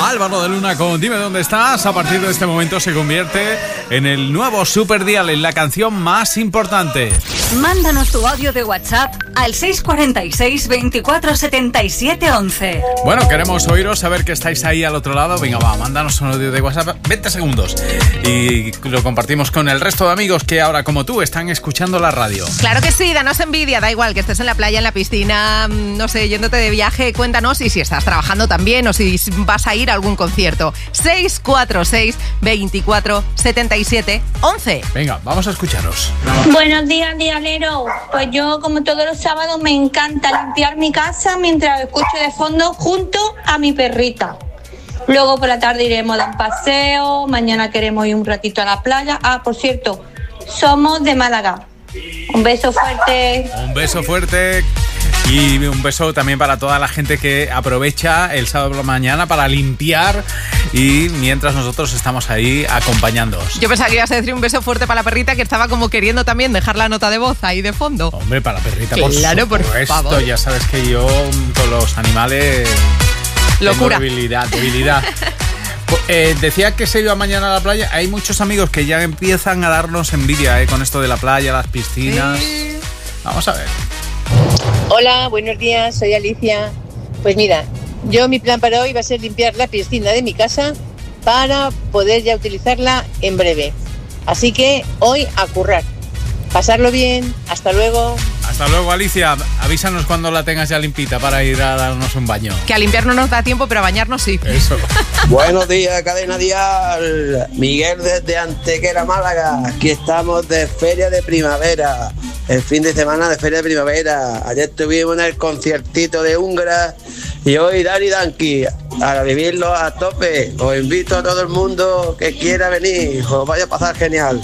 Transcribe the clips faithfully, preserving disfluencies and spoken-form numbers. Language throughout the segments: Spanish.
Álvaro de Luna con Dime Dónde Estás. A partir de este momento se convierte en el nuevo Super Dial, en la canción más importante. Mándanos tu audio de WhatsApp al seis cuatro seis, veinticuatro, setenta y siete, once. Bueno, queremos oíros, saber que estáis ahí al otro lado. Venga, va, mándanos un audio de WhatsApp, veinte segundos. Y lo compartimos con el resto de amigos que ahora, como tú, están escuchando la radio. Claro que sí, danos envidia, da igual que estés en la playa, en la piscina, no sé, yéndote de viaje, cuéntanos, y si estás trabajando también o si vas a ir a algún concierto. seis cuatro seis, veinticuatro, setenta y siete, once. Venga, vamos a escucharos. Buenos días, dialero. Pues yo, como todos los sábados, me encanta limpiar mi casa mientras escucho de fondo junto a mi perrita. Luego por la tarde iremos a dar un paseo, mañana queremos ir un ratito a la playa. Ah, por cierto, somos de Málaga. Un beso fuerte. Un beso fuerte. Y un beso también para toda la gente que aprovecha el sábado por la mañana para limpiar, y mientras nosotros estamos ahí acompañándoos. Yo pensaba que ibas a decir un beso fuerte para la perrita, que estaba como queriendo también dejar la nota de voz ahí de fondo. Hombre, para la perrita, claro, por supuesto. Por favor. Ya sabes que yo con los animales... Locura. Tengo debilidad, debilidad. Eh, decía que se iba mañana a la playa. Hay muchos amigos que ya empiezan a darnos envidia eh, con esto de la playa, las piscinas. Sí. Vamos a ver. Hola, buenos días, soy Alicia. Pues mira, yo mi plan para hoy va a ser limpiar la piscina de mi casa para poder ya utilizarla en breve. Así que hoy a currar. Pasarlo bien, hasta luego. Hasta luego, Alicia. Avísanos cuando la tengas ya limpita para ir a darnos un baño. Que a limpiar no nos da tiempo, pero a bañarnos sí. Eso. Buenos días, Cadena Dial. Miguel desde Antequera, Málaga. Aquí estamos de Feria de Primavera. El fin de semana de Feria de Primavera. Ayer estuvimos en el conciertito de Húngara y hoy Dani Danki a vivirlo a tope. Os invito a todo el mundo que quiera venir. Os vaya a pasar genial.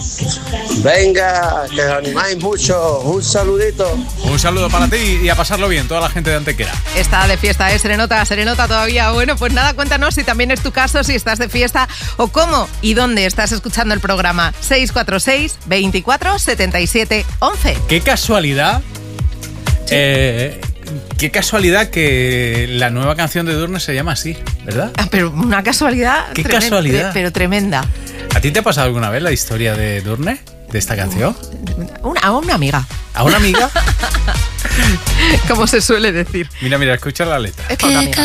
Venga, que os animáis mucho. Un saludito. Un saludo para ti y a pasarlo bien, toda la gente de Antequera. Está de fiesta, ¿eh? Serenota, Serenota todavía. Bueno, pues nada, cuéntanos si también es tu caso, si estás de fiesta o cómo y dónde estás escuchando el programa. seis cuatro seis, veinticuatro, setenta y siete, once. Qué casualidad. ¿Sí? Eh, qué casualidad que la nueva canción de Durne se llama así, ¿verdad? Ah, pero una casualidad. Qué tremenda, casualidad. Pero tremenda. ¿A ti te ha pasado alguna vez la historia de Durne? ¿De esta canción? Una, a una amiga. ¿A una amiga? Como se suele decir. Mira, mira, escucha la letra. Es para una amiga.